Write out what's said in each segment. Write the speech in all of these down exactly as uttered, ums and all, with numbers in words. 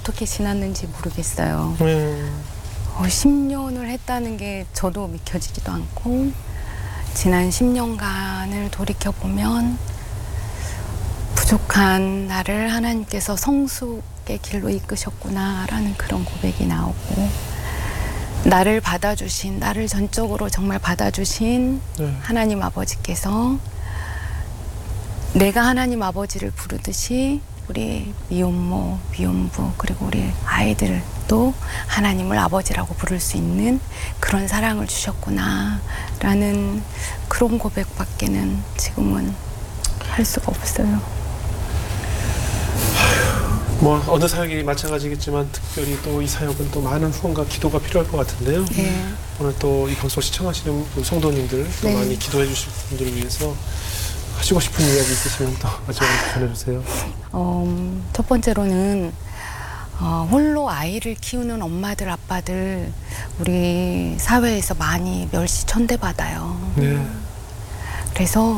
어떻게 지났는지 모르겠어요. 음. 어, 십 년을 했다는 게 저도 믿겨지지도 않고 지난 십 년간을 돌이켜보면 부족한 나를 하나님께서 성숙의 길로 이끄셨구나라는 그런 고백이 나오고 나를 받아주신, 나를 전적으로 정말 받아주신 네. 하나님 아버지께서 내가 하나님 아버지를 부르듯이 우리 미혼모, 미혼부 그리고 우리 아이들도 하나님을 아버지라고 부를 수 있는 그런 사랑을 주셨구나 라는 그런 고백밖에는 지금은 할 수가 없어요. 뭐 어느 사역이 마찬가지겠지만 특별히 또 이 사역은 또 많은 후원과 기도가 필요할 것 같은데요. 네. 오늘 또 이 방송 시청하시는 성도님들 또 네. 많이 기도해 주실 분들을 위해서 하시고 싶은 이야기 있으시면 또 마지막으로 전해주세요. 어, 첫 번째로는 어, 홀로 아이를 키우는 엄마들, 아빠들 우리 사회에서 많이 멸시 천대받아요. 네. 그래서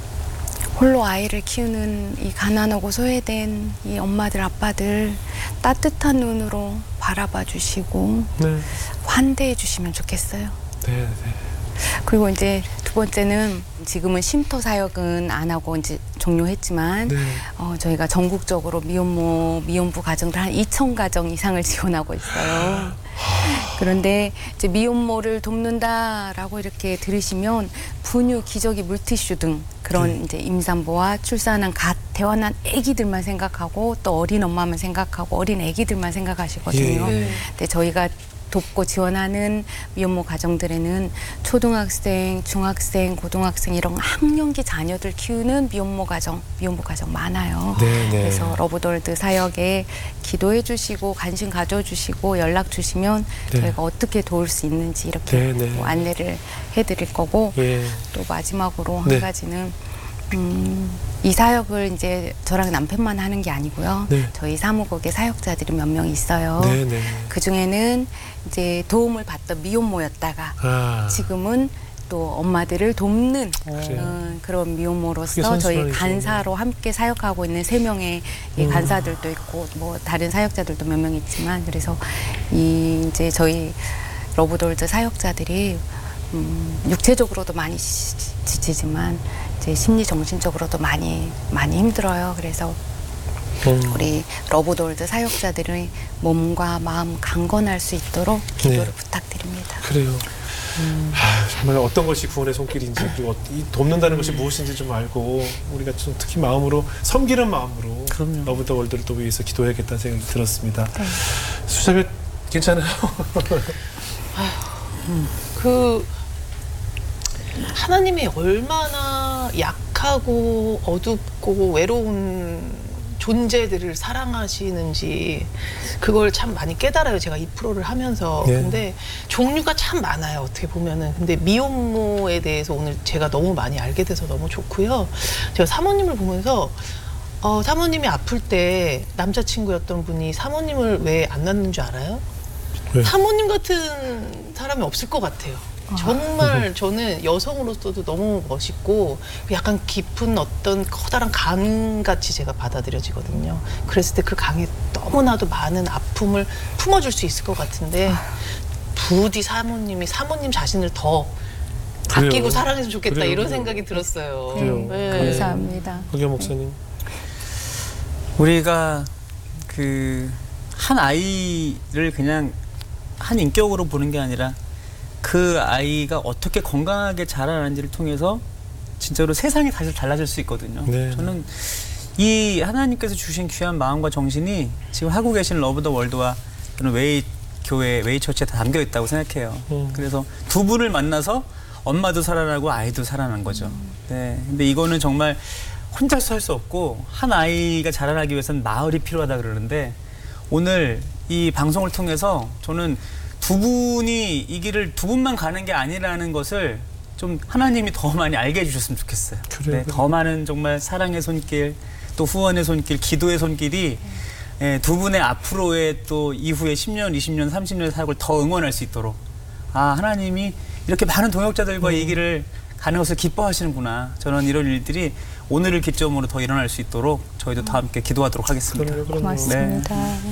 홀로 아이를 키우는 이 가난하고 소외된 이 엄마들, 아빠들 따뜻한 눈으로 바라봐 주시고 네. 환대해 주시면 좋겠어요. 네. 네. 그리고 이제 두 번째는 지금은 쉼터 사역은 안 하고 이제 종료했지만 네. 어, 저희가 전국적으로 미혼모, 미혼부 가정들 한 이천 가정 이상을 지원하고 있어요. 그런데 이제 미혼모를 돕는다라고 이렇게 들으시면 분유, 기저귀, 물티슈 등 그런 네. 이제 임산부와 출산한 갓 태어난 아기들만 생각하고 또 어린 엄마만 생각하고 어린 아기들만 생각하시거든요. 예. 근데 저희가 돕고 지원하는 미혼모 가정들에는 초등학생, 중학생, 고등학생 이런 학령기 자녀들 키우는 미혼모 가정, 미혼부 가정 많아요. 네, 네. 그래서 러브돌드 사역에 기도해 주시고 관심 가져주시고 연락 주시면 네. 저희가 어떻게 도울 수 있는지 이렇게 네, 네. 또 안내를 해드릴 거고 예. 또 마지막으로 네. 한 가지는 음, 이 사역을 이제 저랑 남편만 하는 게 아니고요. 네. 저희 사무국에 사역자들이 몇 명 있어요. 네. 네. 그 중에는 이제 도움을 받던 미혼모였다가 아. 지금은 또 엄마들을 돕는 그래요. 어, 그런 그게 미혼모로서 저희 선순환이죠. 간사로 함께 사역하고 있는 세 명의 이 음. 간사들도 있고 뭐 다른 사역자들도 몇 명 있지만 그래서 이 이제 저희 러브돌즈 사역자들이 음, 육체적으로도 많이 지- 지치지만 이제 심리 정신적으로도 많이 많이 힘들어요. 그래서 음. 우리 러브돌드 사역자들의 몸과 마음 강건할 수 있도록 기도를 네. 부탁드립니다. 그래요. 아, 정말 어떤 것이 구원의 손길인지 그리고 이 돕는다는 것이 무엇인지 좀 알고 우리가 좀 특히 마음으로 섬기는 마음으로 그럼요. 러브 더 월드를 또 위해서 기도해야겠다는 생각이 들었습니다. 네. 수자매 괜찮아요? 그 하나님이 얼마나 약하고 어둡고 외로운 존재들을 사랑하시는지 그걸 참 많이 깨달아요. 제가 이 프로를 하면서. 네. 근데 종류가 참 많아요. 어떻게 보면은. 근데 미혼모에 대해서 오늘 제가 너무 많이 알게 돼서 너무 좋고요. 제가 사모님을 보면서 어, 사모님이 아플 때 남자친구였던 분이 사모님을 왜 안 낳는 줄 알아요? 왜? 사모님 같은 사람이 없을 것 같아요. 정말 저는 여성으로서도 너무 멋있고 약간 깊은 어떤 커다란 강같이 제가 받아들여지거든요. 그랬을 때 그 강에 너무나도 많은 아픔을 품어줄 수 있을 것 같은데 부디 사모님이 사모님 자신을 더 그래요. 아끼고 사랑했으면 좋겠다 그래요. 이런 생각이 들었어요. 그래요. 네. 감사합니다. 박영 목사님. 우리가 그 한 아이를 그냥 한 인격으로 보는 게 아니라 그 아이가 어떻게 건강하게 자라나는지를 통해서 진짜로 세상이 다시 달라질 수 있거든요. 네. 저는 이 하나님께서 주신 귀한 마음과 정신이 지금 하고 계신 러브 더 월드와 저는 웨이 교회, 웨이 처치에 다 담겨 있다고 생각해요. 음. 그래서 두 분을 만나서 엄마도 살아나고 아이도 살아난 거죠. 네. 근데 이거는 정말 혼자서 할 수 없고 한 아이가 자라나기 위해서는 마을이 필요하다 그러는데 오늘 이 방송을 통해서 저는 두 분이 이 길을 두 분만 가는 게 아니라는 것을 좀 하나님이 더 많이 알게 해주셨으면 좋겠어요. 그래요, 네, 그래요. 더 많은 정말 사랑의 손길, 또 후원의 손길, 기도의 손길이 예, 두 분의 앞으로의 또 이후에 십 년, 이십 년, 삼십 년의 사역을 더 응원할 수 있도록 아 하나님이 이렇게 많은 동역자들과 음. 이 길을 가는 것을 기뻐하시는구나. 저는 이런 일들이 오늘을 기점으로 더 일어날 수 있도록 저희도 다 함께 기도하도록 하겠습니다. 그럼요, 그럼요. 고맙습니다.